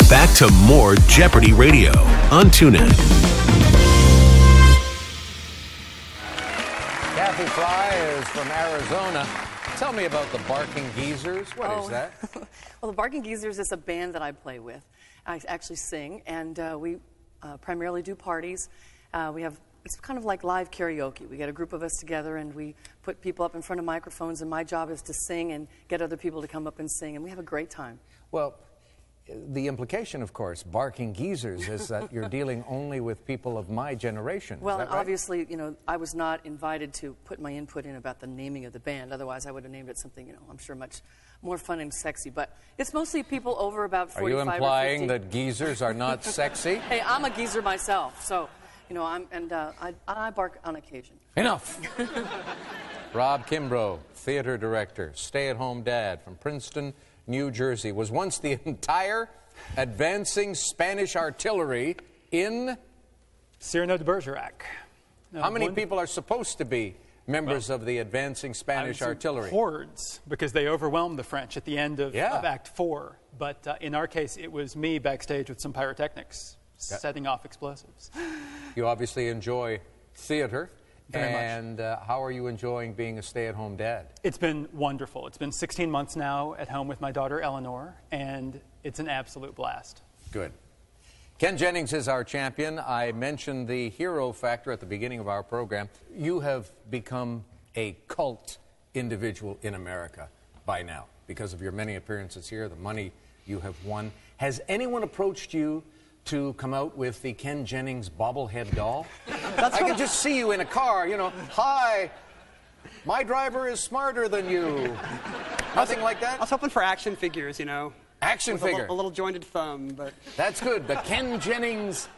Back to more Jeopardy Radio on TuneIn. Kathy Fry is from Arizona. Tell me about the Barking Geezers. What is that? Well, the Barking Geezers is a band that I play with. I actually sing, and we primarily do parties. It's kind of like live karaoke. We get a group of us together, and we put people up in front of microphones, and my job is to sing and get other people to come up and sing, and we have a great time. Well, the implication, of course, Barking Geezers, is that you're dealing only with people of my generation. Well, is that right? obviously, you know, I was not invited to put my input in about the naming of the band. Otherwise, I would have named it something, you know, I'm sure much more fun and sexy. But it's mostly people over about 45 or 50. Are you implying that geezers are not sexy? Hey, I'm a geezer myself, so, you know, I bark on occasion. Enough! Rob Kimbrough, theater director, stay-at-home dad from Princeton, New Jersey, was once the entire advancing Spanish artillery in Cyrano de Bergerac. How many people are supposed to be members of the advancing Spanish artillery? Hordes, because they overwhelmed the French at the end of Act 4. But in our case, it was me backstage with some pyrotechnics, setting off explosives. You obviously enjoy theater. Very much. And how are you enjoying being a stay-at-home dad? It's been wonderful. It's been 16 months now at home with my daughter, Eleanor, and it's an absolute blast. Good. Ken Jennings is our champion. I mentioned the hero factor at the beginning of our program. You have become a cult individual in America by now because of your many appearances here, the money you have won. Has anyone approached you to come out with the Ken Jennings bobblehead doll? I can just see you in a car, you know, hi, my driver is smarter than you. Nothing like that? I was hoping for action figures, you know. Action figure. A little jointed thumb, but... That's good. The Ken Jennings.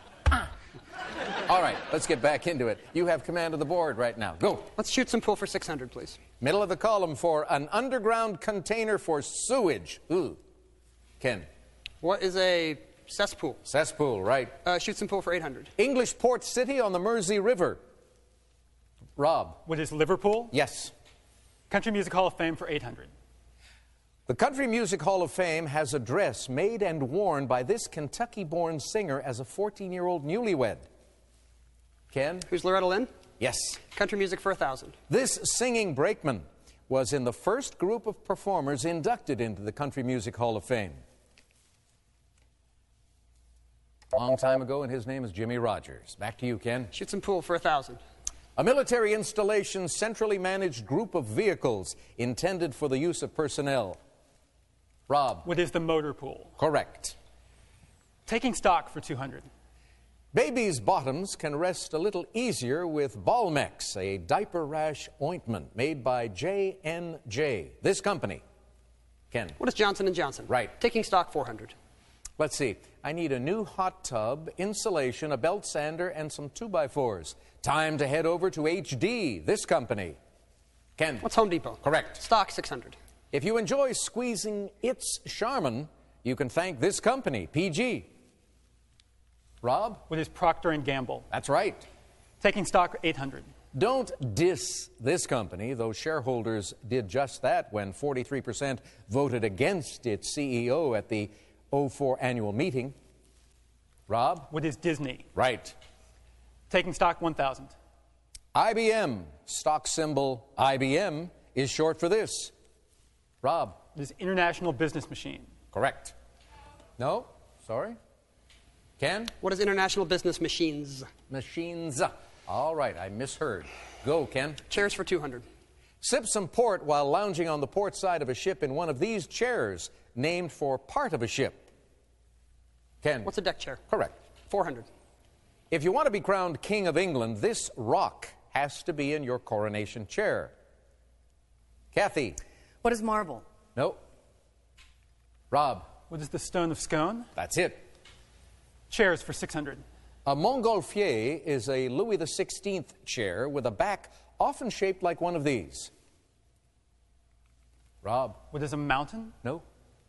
All right, let's get back into it. You have command of the board right now. Go. Let's shoot some pool for 600, please. Middle of the column for an underground container for sewage. Ooh. Ken. What is a cesspool? Cesspool, right. Shoot some pool for 800. English port city on the Mersey River. Rob. What is Liverpool? Yes. Country Music Hall of Fame for 800. The Country Music Hall of Fame has a dress made and worn by this Kentucky-born singer as a 14-year-old newlywed. Ken? Who's Loretta Lynn? Yes. Country Music for 1,000. This singing brakeman was in the first group of performers inducted into the Country Music Hall of Fame. Long time ago, and his name is Jimmy Rogers. Back to you, Ken. Shoot some pool for 1,000. A military installation centrally managed group of vehicles intended for the use of personnel. Rob. What is the motor pool? Correct. Taking stock for 200. Babies' bottoms can rest a little easier with Balmex, a diaper rash ointment made by J&J. This company. Ken. What is Johnson & Johnson? Right. Taking stock 400. Let's see. I need a new hot tub, insulation, a belt sander, and some 2x4s. Time to head over to HD, this company. Ken. What's Home Depot? Correct. Stock 600. If you enjoy squeezing its Charmin, you can thank this company, PG. Rob? What is Procter & Gamble? That's right. Taking stock 800. Don't diss this company, though shareholders did just that when 43% voted against its CEO at the 04 annual meeting. Rob? What is Disney? Right. Taking stock 1,000. IBM, stock symbol IBM, is short for this. Rob? It is International Business Machine. Correct. No? Sorry? Ken? What is International Business Machines? Machines. All right, I misheard. Go, Ken. Chairs for 200. Sip some port while lounging on the port side of a ship in one of these chairs, named for part of a ship. Ken. What's a deck chair? Correct. 400. If you want to be crowned King of England, this rock has to be in your coronation chair. Kathy. What is marble? No. Rob. What is the Stone of Scone? That's it. Chairs for 600. A Montgolfier is a Louis XVI chair with a back often shaped like one of these. Rob. What is a mountain? No.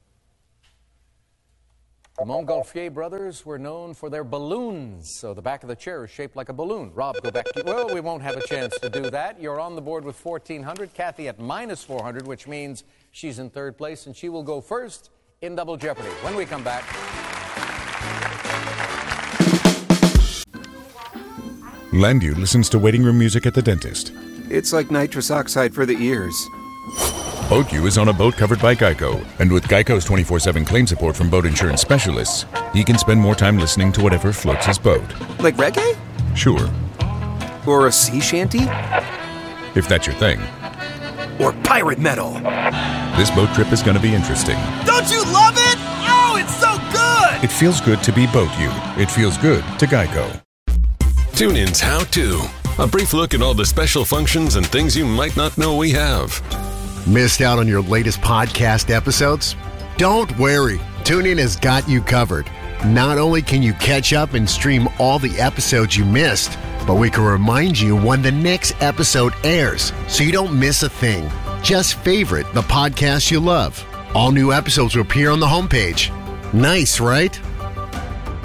The Montgolfier brothers were known for their balloons, so the back of the chair is shaped like a balloon. Rob, go back to... Well, we won't have a chance to do that. You're on the board with 1,400. Kathy at minus 400, which means she's in third place, and she will go first in Double Jeopardy. When we come back... Landu listens to waiting room music at the dentist. It's like nitrous oxide for the ears. BoatU is on a boat covered by Geico, and with Geico's 24/7 claim support from boat insurance specialists, he can spend more time listening to whatever floats his boat. Like reggae? Sure. Or a sea shanty? If that's your thing. Or pirate metal. This boat trip is going to be interesting. Don't you love it? Oh, it's so good! It feels good to be BoatU. It feels good to Geico. TuneIn's How To. A brief look at all the special functions and things you might not know we have. Missed out on your latest podcast episodes? Don't worry. TuneIn has got you covered. Not only can you catch up and stream all the episodes you missed, but we can remind you when the next episode airs so you don't miss a thing. Just favorite the podcast you love. All new episodes will appear on the homepage. Nice, right?